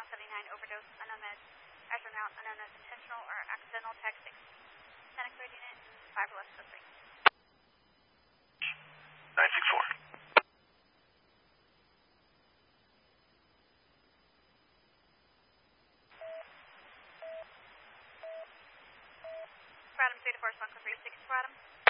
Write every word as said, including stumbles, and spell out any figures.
Channel seventy-nine, overdose, unknown meds, actual amount, unknown as intentional or accidental texting. Santa Code Unit, five left, code three. nine six four. Stratum three to four, Squad three six, Stratum.